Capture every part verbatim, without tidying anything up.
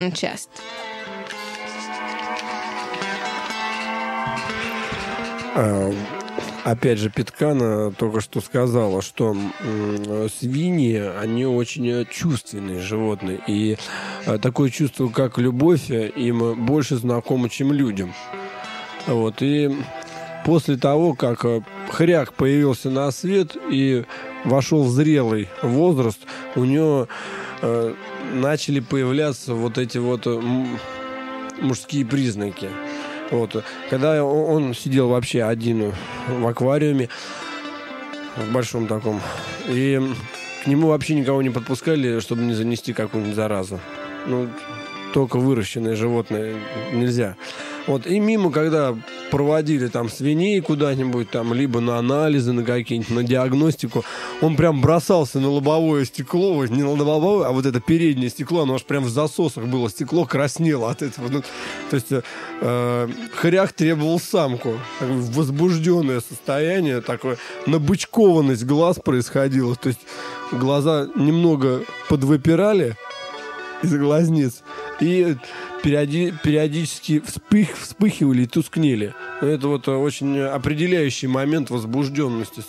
часть. А, опять же, Петкана только что сказала, что м, свиньи, они очень чувственные животные. И а, такое чувство, как любовь, им больше знакомо, чем людям. Вот. И после того, как хряк появился на свет и вошел в зрелый возраст, у него э, начали появляться вот эти вот м, мужские признаки. Вот. Когда он, он сидел вообще один в аквариуме, в большом таком, и к нему вообще никого не подпускали, чтобы не занести какую-нибудь заразу. Ну, только выращенное животное нельзя. Вот. И мимо, когда проводили там свиней куда-нибудь, там, либо на анализы, на какие-нибудь, на диагностику, он прям бросался на лобовое стекло, не на лобовое, а вот это переднее стекло, оно аж прям в засосах было, стекло краснело от этого. Ну, то есть э, хряк требовал самку. Возбужденное состояние, такое, набычкованность глаз происходила. То есть глаза немного подвыпирали из глазниц и периоди- периодически вспых- вспыхивали и тускнели. Это вот очень определяющий момент возбужденности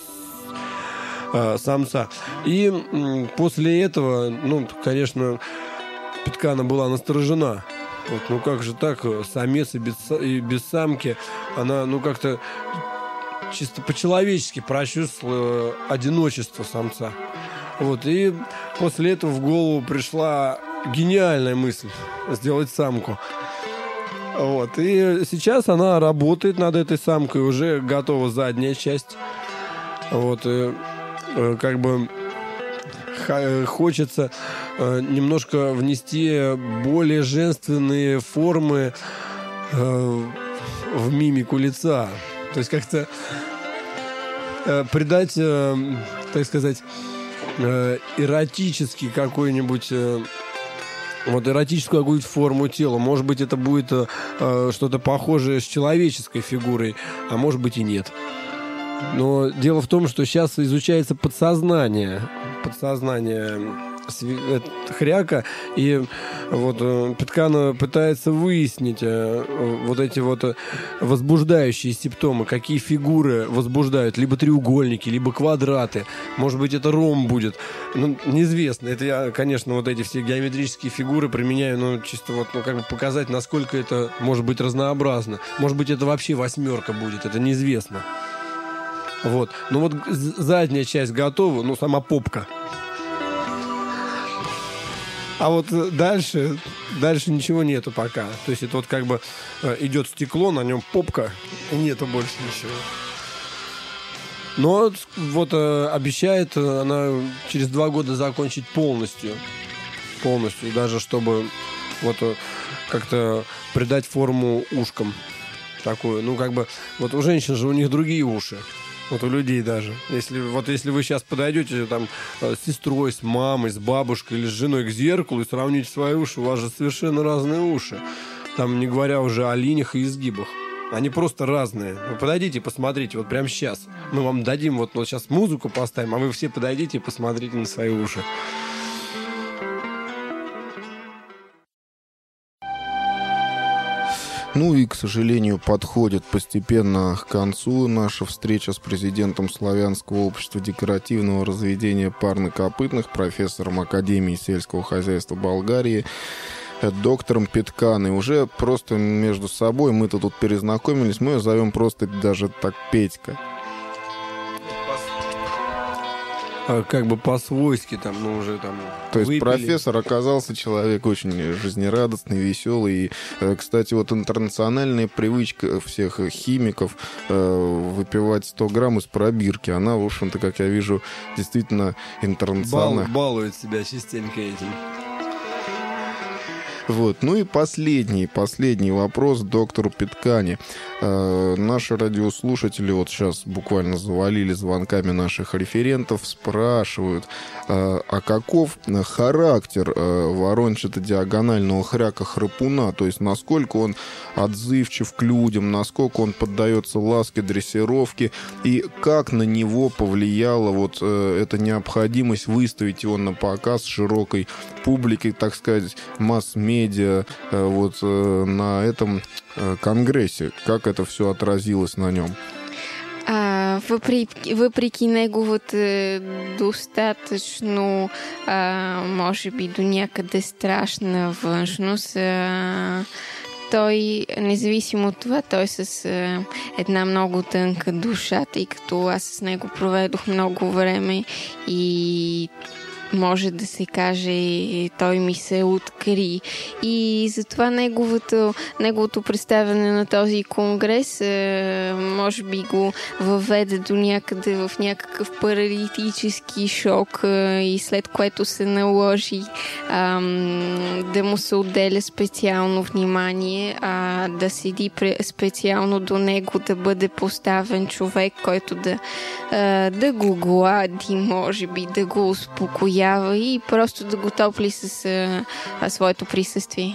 э, самца. И м, после этого, ну, конечно, Петкана была насторожена. Вот, ну как же так, самец и без, и без самки, она, ну, как-то чисто по-человечески прочувствовала одиночество самца. Вот, и после этого в голову пришла гениальная мысль сделать самку. Вот. И сейчас она работает над этой самкой, уже готова задняя часть. Вот. И, как бы хочется немножко внести более женственные формы в мимику лица. То есть как-то придать, так сказать, эротический какой-нибудь, вот эротическую какую-то форму тела. Может быть, это будет э, что-то похожее с человеческой фигурой, а может быть и нет. Но дело в том, что сейчас изучается подсознание, подсознание хряка, и вот Петкана пытается выяснить вот эти вот возбуждающие симптомы, какие фигуры возбуждают, либо треугольники, либо квадраты, может быть, это ромб будет, ну, неизвестно. Это я, конечно, вот эти все геометрические фигуры применяю, ну, чисто вот, ну, как бы показать, насколько это может быть разнообразно. Может быть, это вообще восьмерка будет, это неизвестно. Вот. Ну, вот задняя часть готова, ну, сама попка. А вот дальше, дальше ничего нету пока. То есть это вот как бы идет стекло, на нем попка, и нету больше ничего. Но вот обещает она через два года закончить полностью. Полностью. Даже чтобы вот как-то придать форму ушкам. Такую. Ну, как бы, вот у женщин же у них другие уши. Вот у людей даже. Если, вот если вы сейчас подойдете там с сестрой, с мамой, с бабушкой или с женой к зеркалу и сравните свои уши, у вас же совершенно разные уши. Там, не говоря уже о линиях и изгибах. Они просто разные. Вы подойдите и посмотрите, вот прямо сейчас. Мы вам дадим, вот, вот сейчас музыку поставим, а вы все подойдите и посмотрите на свои уши. Ну и, к сожалению, подходит постепенно к концу наша встреча с президентом Славянского общества декоративного разведения парнокопытных, профессором Академии сельского хозяйства Болгарии, доктором Петканой. Уже просто между собой мы-то тут перезнакомились, мы ее зовем просто даже так Петька. Как бы по-свойски там, ну, уже там То есть выпили. Профессор оказался человек очень жизнерадостный, веселый. И, кстати, вот интернациональная привычка всех химиков выпивать сто грамм из пробирки, она, в общем-то, как я вижу, действительно интернациональная. Бал, балует себя частенько этим. Вот. Ну и последний, последний вопрос доктору Петкане. Э, наши радиослушатели вот сейчас буквально завалили звонками наших референтов, спрашивают, э, а каков характер э, ворончато-диагонального хряка-храпуна, то есть насколько он отзывчив к людям, насколько он поддается ласке, дрессировке, и как на него повлияла вот э, эта необходимость выставить его на показ широкой публике, так сказать, масс-медиа, медиа вот на этом конгрессе? Как это все отразилось на нем? А, въпреки, въпреки неговата достатъчно, а, може би до някъде страшна външност, а, той, независимо от това, той с а, една много тънка душа, тъй като аз с него проведох много време и може да се каже, той ми се откри. И затова неговото, неговото представяне на този конгрес е, може би го въведе до някъде в някакъв паралитически шок е, и след което се наложи е, да му се отделя специално внимание, а да седи специално до него, да бъде поставен човек, който да, е, да го глади, може би, да го успокоява и просто да го топли с а, своето присъствие.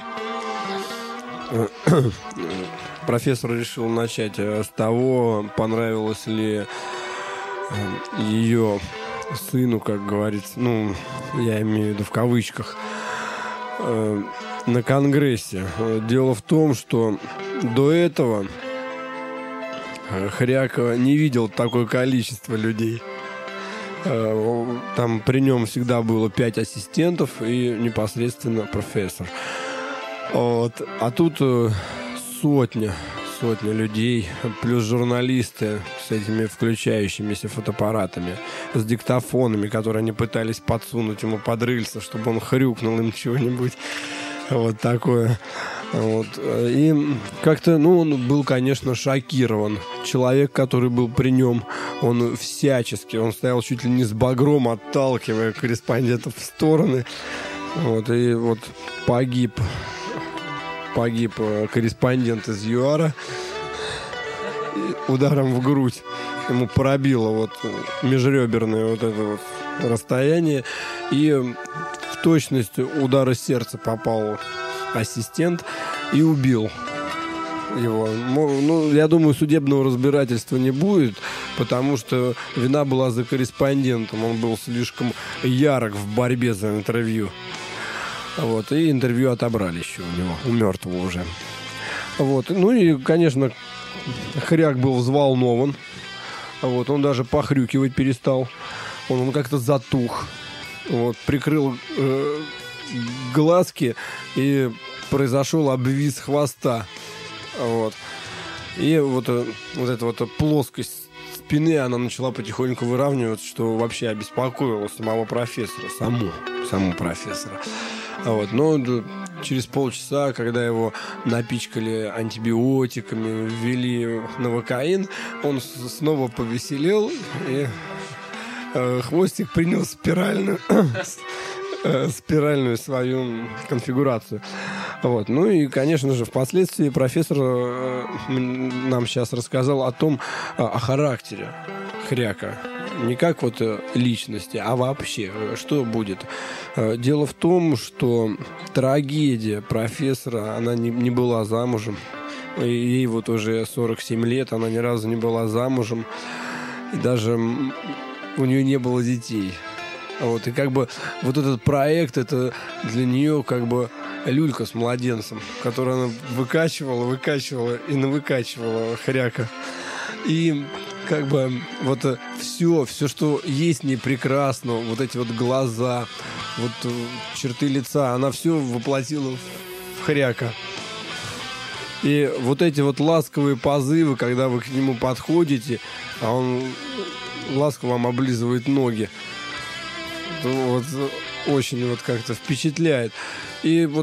Профессор решил начать с того, понравилось ли ее сыну, как говорится, ну, я имею в виду в кавычках, на конгрессе. Дело в том, что до этого Хрякова не видел такое количество людей. Там при нем всегда было пять ассистентов и непосредственно профессор. Вот. А тут сотня, сотня людей, плюс журналисты с этими включающимися фотоаппаратами, с диктофонами, которые они пытались подсунуть ему под рыльца, чтобы он хрюкнул им чего-нибудь. Вот такое. Вот. И как-то, ну, он был, конечно, шокирован. Человек, который был при нем, он всячески, он стоял чуть ли не с багром, отталкивая корреспондентов в стороны. Вот. И вот погиб, погиб корреспондент из ЮАРа ударом в грудь. Ему пробило вот межреберное вот это вот расстояние. И в точность удара сердца попал ассистент и убил его. Ну, я думаю, судебного разбирательства не будет, потому что вина была за корреспондентом. Он был слишком ярок в борьбе за интервью. Вот. И интервью отобрали еще у него, у мертвого уже. Вот. Ну и, конечно, Хряк был взволнован. Вот. Он даже похрюкивать перестал. Он, он как-то затух. Вот. Прикрыл э, глазки и произошел обвис хвоста. Вот. И вот, вот эта вот плоскость спины, она начала потихоньку выравниваться, что вообще обеспокоило самого профессора, саму, саму профессора. Вот. Но через полчаса, когда его напичкали антибиотиками, ввели новокаин, он снова повеселел, и э, хвостик принял спиральную спиральную свою конфигурацию. Вот. Ну и, конечно же, впоследствии профессор э, нам сейчас рассказал о том, э, о характере Хряка. Не как вот личности, а вообще, что будет. Дело в том, что трагедия профессора, она не, не была замужем. Ей вот уже сорок семь лет, она ни разу не была замужем. И даже у нее не было детей. Вот, и как бы вот этот проект, это для нее как бы люлька с младенцем, которую она выкачивала, выкачивала и навыкачивала Хряка. И как бы вот все, все, что есть в ней прекрасно, вот эти вот глаза, вот черты лица, она все воплотила в Хряка. И вот эти вот ласковые позывы, когда вы к нему подходите, а он ласково вам облизывает ноги, вот очень вот как-то впечатляет. И вот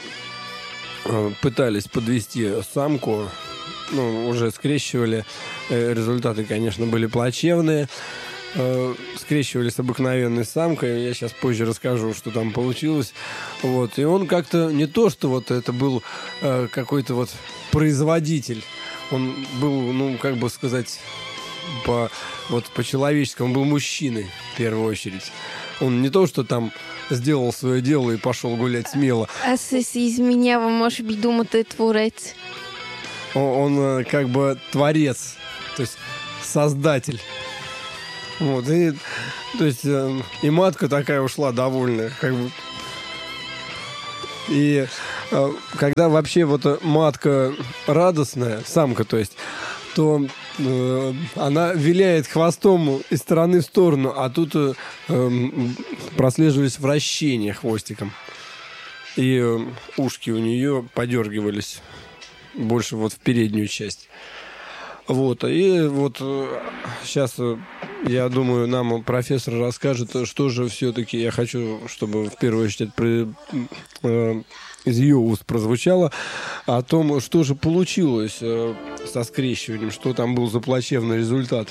э, пытались подвести самку, ну, уже скрещивали, э, результаты, конечно, были плачевные. Э, скрещивали с обыкновенной самкой, я сейчас позже расскажу, что там получилось. Вот. И он как-то не то, что вот это был э, какой-то вот производитель, он был, ну, как бы сказать, по, вот по-человечески, он был мужчиной в первую очередь. Он не то, что там сделал свое дело и пошел гулять смело. Аз се изменява, може би думата е творец. Он, он как бы творец, то есть создатель. Вот, и, то есть, и матка такая ушла довольная, как бы. И когда вообще вот матка радостная, самка, то есть, то э, она виляет хвостом из стороны в сторону, а тут э, э, прослеживались вращения хвостиком. И э, ушки у нее подергивались больше вот в переднюю часть. Вот, и вот сейчас, я думаю, нам профессор расскажет, что же все-таки я хочу, чтобы в первую очередь при, э, из ее уст прозвучало, о том, что же получилось э, со скрещиванием, что там был за плачевный резултат.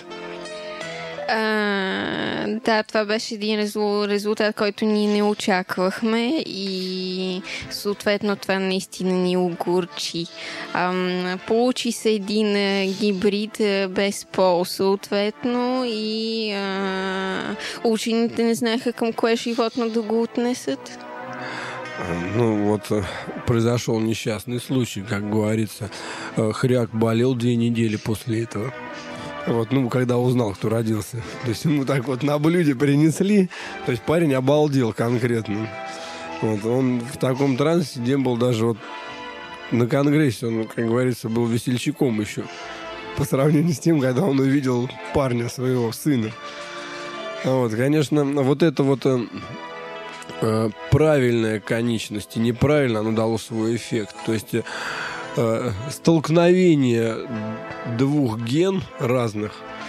Uh, да, това беше един резултат, който ние не очаквахме и съответно това наистина ни огорчи. Um, получи се един uh, гибрид uh, без пол съответно и uh, учените не знаеха към кое животно да го отнесат. Ну вот произошел несчастный случай, как говорится. Хряк болел две недели после этого. Вот, ну, когда узнал, кто родился. То есть ему так вот на блюде принесли. То есть парень обалдел конкретно. Вот, он в таком трансе не был даже вот на конгрессе. Он, как говорится, был весельчаком еще. По сравнению с тем, когда он увидел парня, своего сына. Вот, конечно, вот это вот э, правильная конечность и неправильно, оно дало свой эффект. То есть э, столкновение двух ген разных,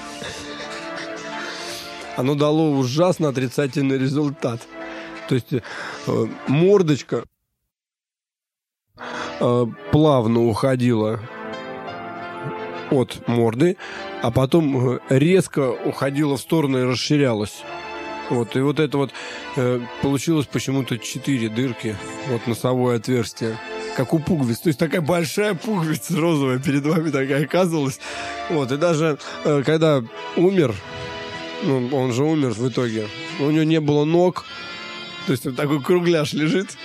оно дало ужасно отрицательный результат. То есть э, мордочка э, плавно уходила от морды, а потом резко уходила в сторону и расширялась. Вот, и вот это вот э, получилось почему-то четыре дырки, вот носовое отверстие, как у пуговиц. То есть такая большая пуговица розовая перед вами такая оказывалась. Вот, и даже э, когда умер, ну, он же умер в итоге, у него не было ног, то есть вот такой кругляш лежит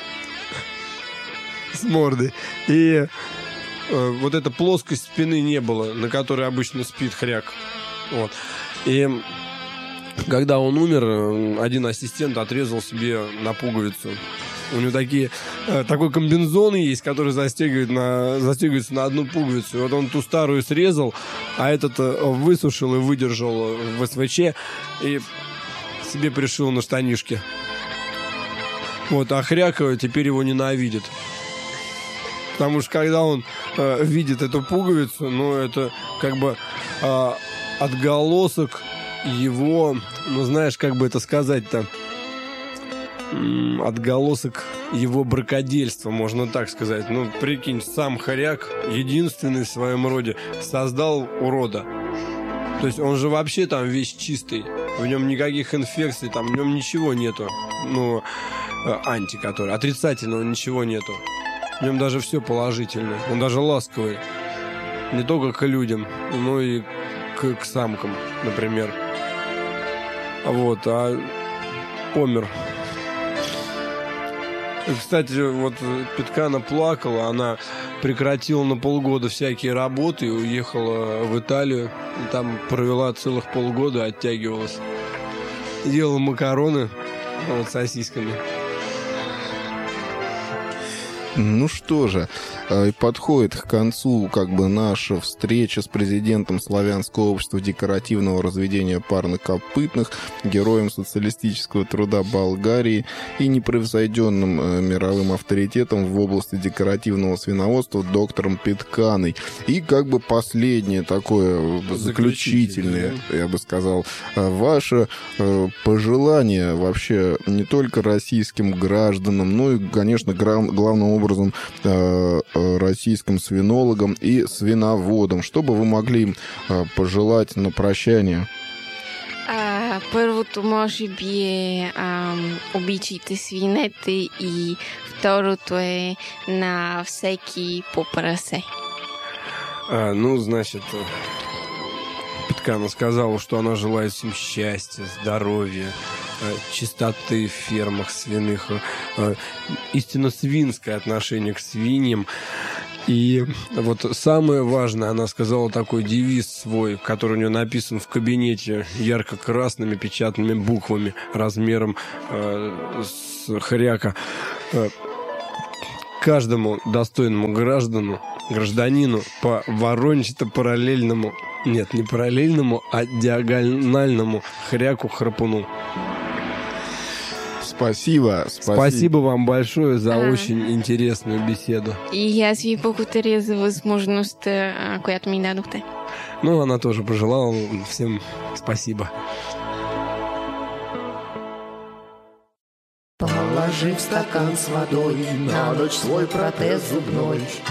с мордой, и э, вот эта плоскость спины не было, на которой обычно спит хряк. Вот. И когда он умер, один ассистент отрезал себе на пуговицу. У него такие, такой комбинезон есть, который застегивает на, застегивается на одну пуговицу. И вот он ту старую срезал, а этот высушил и выдержал в эс вэ че и себе пришил на штанишки. Вот, а хряк теперь его ненавидит. Потому что когда он э, видит эту пуговицу, ну, это как бы э, отголосок его, ну, знаешь, как бы это сказать-то, отголосок его бракодельства, можно так сказать. Ну, прикинь, сам хряк, единственный в своем роде, создал урода. То есть он же вообще там весь чистый, в нем никаких инфекций, там в нем ничего нету. Ну, анти, который, отрицательного ничего нету. В нем даже все положительное. Он даже ласковый. Не только к людям, но и к, к самкам, например. Вот, а помер. Кстати, вот Питкана плакала, она прекратила на полгода всякие работы и уехала в Италию. И там провела целых полгода, оттягивалась. Делала макароны вот, с сосисками. Ну что же, подходит к концу как бы наша встреча с президентом Славянского общества декоративного разведения парнокопытных, героем социалистического труда Болгарии и непревзойденным мировым авторитетом в области декоративного свиноводства доктором Питканой. И как бы последнее такое заключительное, я бы сказал, ваше пожелание вообще не только российским гражданам, но и, конечно, главным образом образом э, российским свинологам и свиноводам. Что бы вы могли им э, пожелать на прощание? А, първото може би е а, обичайте свинете и второто е на всеки по прасе. А, ну, значит, Питкана сказала, что она желает всем счастья, здоровья, чистоты в фермах свиных, истинно свинское отношение к свиньям. И вот самое важное, она сказала такой девиз свой, который у нее написан в кабинете ярко-красными печатными буквами размером э, с хряка. каждому достойному граждану, гражданину по ворончато-параллельному, нет, не параллельному, а диагональному хряку-храпуну. Спасибо, спасибо. Спасибо вам большое за А. очень интересную беседу. И аз ви благодаря за възможността, а, която ми дадохте. Ну, она тоже пожелала всем спасибо. Положи в стакан с водой на ночь свой протез зубной.